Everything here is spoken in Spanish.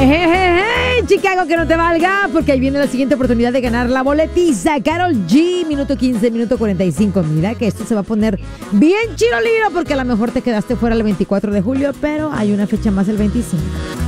Chicago, que no te valga, porque ahí viene la siguiente oportunidad de ganar la boletiza. Karol G, minuto 15, minuto 45. Mira que esto se va a poner bien chiroliro, porque a lo mejor te quedaste fuera el 24 de julio, pero hay una fecha más el 25.